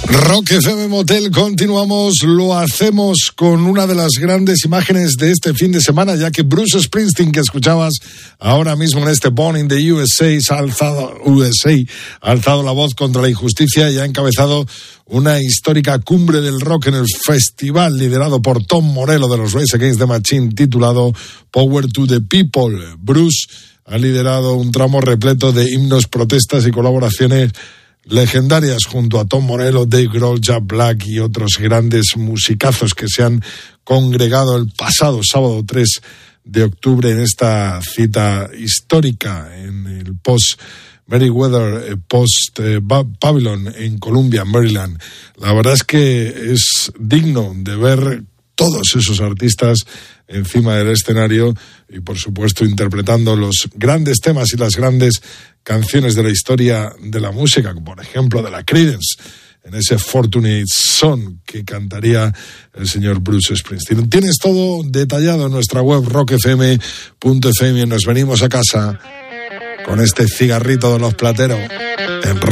Rock FM Motel, continuamos, lo hacemos con una de las grandes imágenes de este fin de semana, ya que Bruce Springsteen, que escuchabas ahora mismo en este Born in the USA, ha alzado la voz contra la injusticia y ha encabezado una histórica cumbre del rock en el festival liderado por Tom Morello de los Rage Against the Machine, titulado Power to the People. Bruce ha liderado un tramo repleto de himnos, protestas y colaboraciones legendarias junto a Tom Morello, Dave Grohl, Jack Black y otros grandes musicazos que se han congregado el pasado sábado 3 de octubre en esta cita histórica en el Meriwether Pavilion en Columbia, Maryland. La verdad es que es digno de ver todos esos artistas encima del escenario y, por supuesto, interpretando los grandes temas y las grandes canciones de la historia de la música, como por ejemplo de la Creedence, en ese Fortunate Son que cantaría el señor Bruce Springsteen. Tienes todo detallado en nuestra web rockfm.fm y nos venimos a casa con este cigarrito de los Plateros en